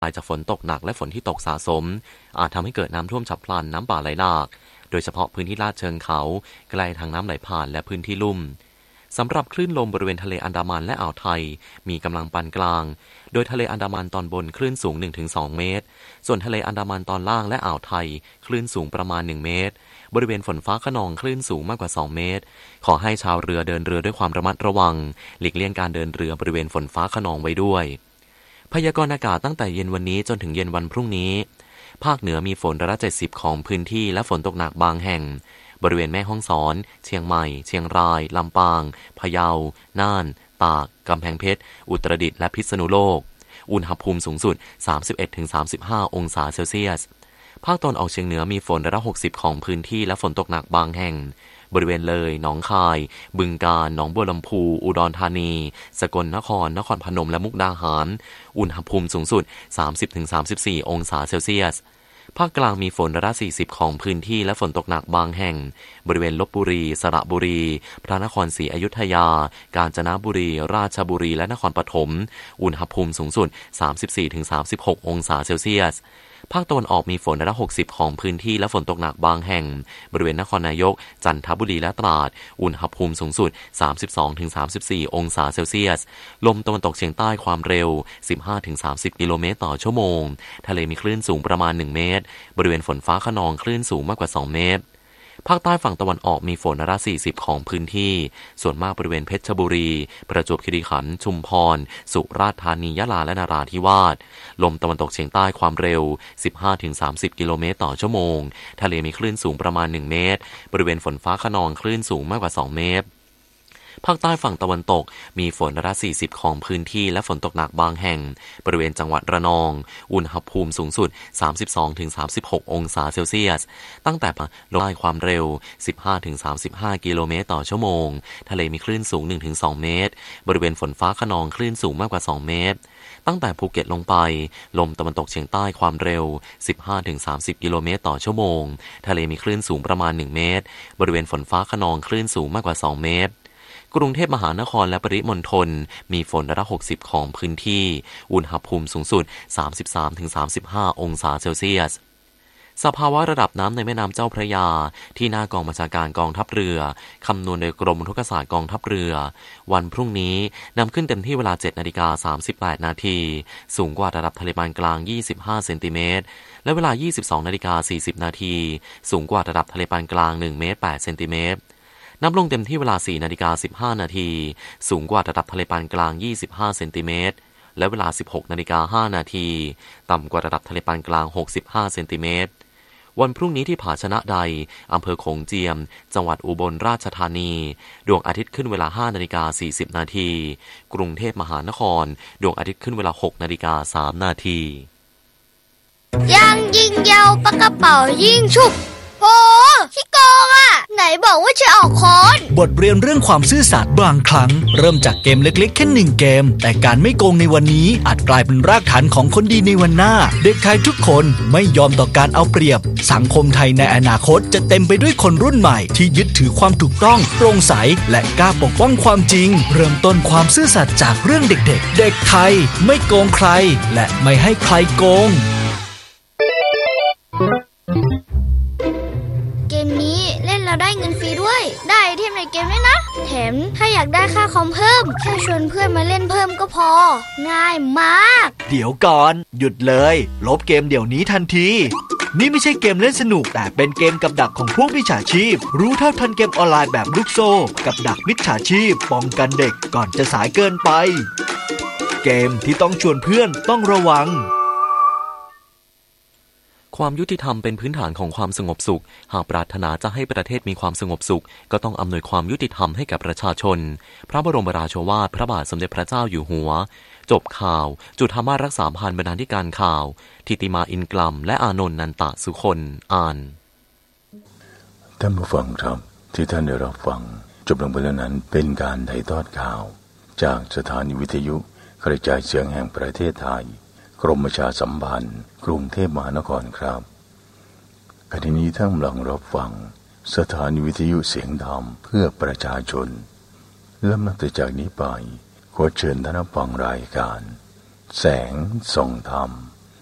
จากฝนตกหนักและฝนที่ตกสะสมอาจทำให้เกิดน้ำท่วมฉับพลันน้ำป่าไหลหลากโดยเฉพาะพื้นที่ลาดเชิงเขาใกล้ทางน้ำไหลผ่านและพื้นที่ลุ่มสำหรับคลื่นลมบริเวณทะเลอันดามันและอ่าวไทยมีกำลังปานกลางโดยทะเลอันดามันตอนบนคลื่นสูง 1-2 เมตรส่วนทะเลอันดามันตอนล่างและอ่าวไทยคลื่นสูงประมาณ1เมตรบริเวณฝนฟ้าคะนองคลื่นสูงมากกว่า2เมตรขอให้ชาวเรือเดินเรือด้วยความระมัดระวังหลีกเลี่ยงการเดินเรือบริเวณฝนฟ้าคะนองไว้ด้วยพยากรณ์อากาศตั้งแต่เย็นวันนี้จนถึงเย็นวันพรุ่งนี้ภาคเหนือมีฝนร้อยละ70ของพื้นที่และฝนตกหนักบางแห่งบริเวณแม่ฮ่องสอนเชียงใหม่เชียงรายลำปางพะเยาน่านตากกำแพงเพชรอุตรดิตถ์และพิษณุโลกอุณหภูมิสูงสุด 31-35 องศาเซลเซียสภาคตะวันออกเฉียงเหนือมีฝนร้อยละ60ของพื้นที่และฝนตกหนักบางแห่งบริเวณเลยหนองคายบึงกาฬหนองบัวลำพูอุดรธานีสกลนครนครพนมและมุกดาหารอุณหภูมิสูงสุด 30-34 องศาเซลเซียสภาคกลางมีฝนร้อยละ40ของพื้นที่และฝนตกหนักบางแห่งบริเวณลพบุรีสระบุรีพระนครศรีอยุธยากาญจนบุรีราชบุรีและนครปฐมอุณหภูมิสูงสุด 34-36 องศาเซลเซียสภาคตะวันออกมีฝนร้อยละ60ของพื้นที่และฝนตกหนักบางแห่งบริเวณนครนายกจันทบุรีและตราดอุณหภูมิสูงสุด 32-34 องศาเซลเซียสลมตะวันตกเฉียงใต้ความเร็ว 15-30 กิโลเมตรต่อชั่วโมงทะเลมีคลื่นสูงประมาณ1เมตรบริเวณฝนฟ้าคะนองคลื่นสูงมากกว่า2เมตรภาคใต้ฝั่งตะวันออกมีฝนร้อยละ40ของพื้นที่ส่วนมากบริเวณเพชรบุรีประจวบคีรีขันธ์ชุมพรสุราษฎร์ธานียะลาและนราธิวาสลมตะวันตกเฉียงใต้ความเร็ว 15-30 กิโลเมตรต่อชั่วโมงทะเลมีคลื่นสูงประมาณ1เมตรบริเวณฝนฟ้าคะนองคลื่นสูงมากกว่า2เมตรภาคใต้ฝั่งตะวันตกมีฝนร้อยละ40ของพื้นที่และฝนตกหนักบางแห่งบริเวณจังหวัดระนองอุณหภูมิสูงสุด 32-36 องศาเซลเซียสตั้งแต่ลมความเร็ว 15-35 กิโลเมตรต่อชั่วโมงทะเลมีคลื่นสูง 1-2 เมตรบริเวณฝนฟ้าคะนองคลื่นสูงมากกว่า2เมตรตั้งแต่ภูเก็ตลงไปลมตะวันตกเฉียงใต้ความเร็ว 15-30 กิโลเมตรต่อชั่วโมงทะเลมีคลื่นสูงประมาณ1เมตรบริเวณฝนฟ้าคะนองคลื่นสูงมากกว่า2เมตรกรุงเทพมหานครและปริมณฑลมีฝนร้อยละ60ของพื้นที่อุณหภูมิสูงสุด 33-35 องศาเซลเซียสสภาวะระดับน้ำในแม่น้ำเจ้าพระยาที่หน้ากองบัญชาการกองทัพเรือคำนวณโดยกรมอุทกศาสตร์กองทัพเรือวันพรุ่งนี้นำขึ้นเต็มที่เวลา 7:38 นาทีสูงกว่าระดับทะเลปานกลาง25เซนติเมตรและเวลา 22:40 นาทีสูงกว่าระดับทะเลปานกลาง1เมตร8เซนติเมตรนับลงเต็มที่เวลา 4:15 นาทีสูงกว่าระดับทะเลปานกลาง25เซนติเมตรและเวลา 16:05 นาทีต่ำกว่าระดับทะเลปานกลาง65เซนติเมตรวันพรุ่งนี้ที่ผาชนะใดอำเภอโขงเจียมจังหวัดอุบลราชธานีดวงอาทิตย์ขึ้นเวลา 5:40 นาทีกรุงเทพมหานครดวงอาทิตย์ขึ้นเวลา 6:03 นาทียังยิงยาวปากกระเป๋ายิงฉุบโหขี้โกงอ่ะไหนบอกว่าจะออกค้อนบทเรียนเรื่องความซื่อสัตย์บางครั้งเริ่มจากเกมเล็กๆแค่1เกมแต่การไม่โกงในวันนี้อาจกลายเป็นรากฐานของคนดีในวันหน้าเด็กไทยทุกคนไม่ยอมต่อการเอาเปรียบสังคมไทยในอนาคตจะเต็มไปด้วยคนรุ่นใหม่ที่ยึดถือความถูกต้องโปร่งใสและกล้าปกป้องความจริงเริ่มต้นความซื่อสัตย์จากเรื่องเด็กๆเด็กไทยไม่โกงใครและไม่ให้ใครโกงเกมนี้เล่นแล้วได้เงินฟรีด้วยได้ไอเทมในเกมด้วยนะแถมถ้าอยากได้ค่าคอมเพิ่มแค่ชวนเพื่อนมาเล่นเพิ่มก็พอง่ายมากเดี๋ยวก่อนหยุดเลยลบเกมเดี๋ยวนี้ทันทีนี่ไม่ใช่เกมเล่นสนุกแต่เป็นเกมกับดักของพวกมิจฉาชีพรู้เท่าทันเกมออนไลน์แบบลูกโซ่กับดักมิจฉาชีพป้องกันเด็กก่อนจะสายเกินไปเกมที่ต้องชวนเพื่อนต้องระวังความยุติธรรมเป็นพื้นฐานของความสงบสุขหากปรารถนาจะให้ประเทศมีความสงบสุขก็ต้องอำนวยความยุติธรรมให้กับประชาชนพระบรมราโชวาทพระบาทสมเด็จพระเจ้าอยู่หัวจบข่าวจุฑามาสรักษาพันธ์บรรณาธิการข่าวทิติมาอินกลัมและอานนท์นันตะสุคนอ่านท่านผู้ฟังครับที่ท่านได้รับฟังจบลงไปแล้วนั้นเป็นการถ่ายทอดข่าวจากสถานีวิทยุกระจายเสียงแห่งประเทศไทยกรมประชาสัมพันธ์กรุงเทพมหานครครับขณะนี้ท่านกำลังรับฟังสถานีวิทยุเสียงธรรมเพื่อประชาชนลำดับจากนี้ไปขอเชิญท่านฟังรายการแสงส่องธรรม